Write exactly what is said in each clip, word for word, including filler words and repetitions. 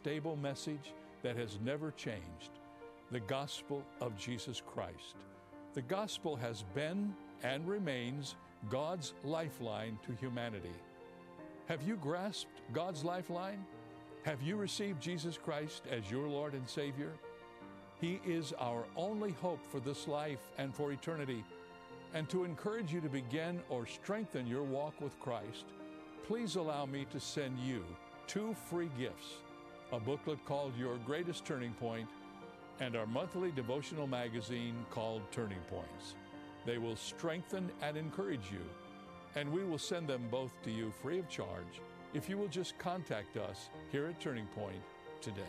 stable message that has never changed, the gospel of Jesus Christ. The gospel has been and remains God's lifeline to humanity. Have you grasped God's lifeline? Have you received Jesus Christ as your Lord and Savior? He is our only hope for this life and for eternity. And to encourage you to begin or strengthen your walk with Christ, please allow me to send you two free gifts, a booklet called Your Greatest Turning Point and our monthly devotional magazine called Turning Points. They will strengthen and encourage you, and we will send them both to you free of charge if you will just contact us here at Turning Point today.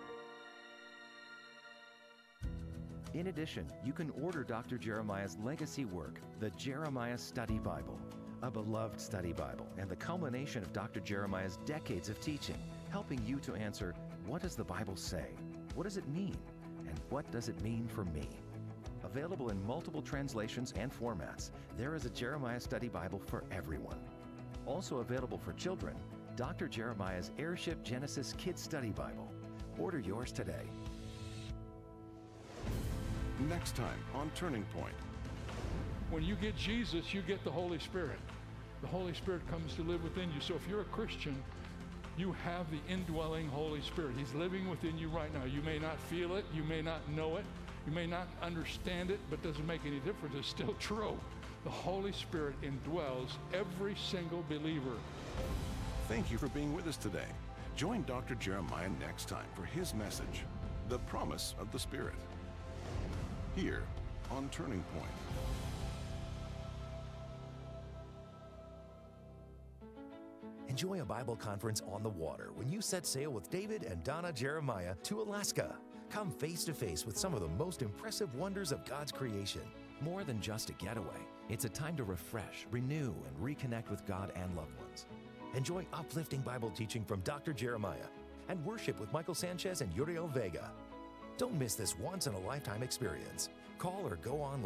In addition, you can order Doctor Jeremiah's legacy work, the Jeremiah Study Bible, a beloved study Bible and the culmination of Doctor Jeremiah's decades of teaching, helping you to answer, what does the Bible say? What does it mean? And what does it mean for me? Available in multiple translations and formats, there is a Jeremiah Study Bible for everyone. Also available for children, Doctor Jeremiah's Airship Genesis Kids Study Bible. Order yours today. Next time on Turning Point. When you get Jesus, you get the Holy Spirit. The Holy Spirit comes to live within you. So if you're a Christian, you have the indwelling Holy Spirit. He's living within you right now. You may not feel it. You may not know it. You may not understand it, but it doesn't make any difference. It's still true. The Holy Spirit indwells every single believer. Thank you for being with us today. Join Doctor Jeremiah next time for his message, The Promise of the Spirit, here on Turning Point. Enjoy a Bible conference on the water when you set sail with David and Donna Jeremiah to Alaska. Come face to face with some of the most impressive wonders of God's creation. More than just a getaway, it's a time to refresh, renew, and reconnect with God and loved ones. Enjoy uplifting Bible teaching from Doctor Jeremiah and worship with Michael Sanchez and Uriel Vega. Don't miss this once-in-a-lifetime experience. Call or go online.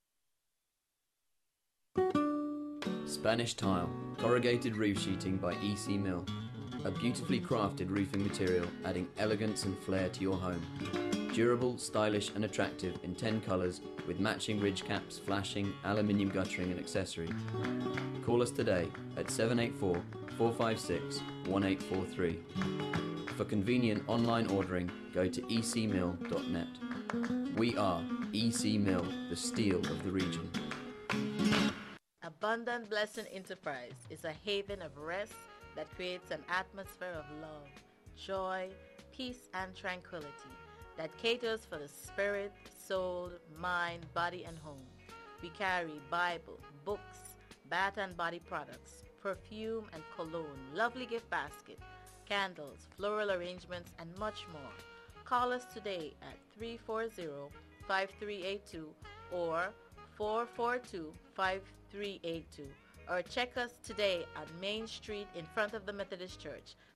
Spanish Tile, corrugated roof sheeting by E C Mill. A beautifully crafted roofing material adding elegance and flair to your home. Durable, stylish and attractive in ten colours with matching ridge caps, flashing, aluminium guttering and accessories. Call us today at seven eight four, four five six, one eight four three. For convenient online ordering, go to e c mill dot net. We are E C Mill, the steel of the region. Abundant Blessing Enterprise is a haven of rest that creates an atmosphere of love, joy, peace, and tranquility that caters for the spirit, soul, mind, body, and home. We carry Bible, books, bath and body products, perfume and cologne, lovely gift basket, candles, floral arrangements, and much more. Call us today at three four zero, five three eight two or four four two, five three eight two, or check us today on Main Street in front of the Methodist Church,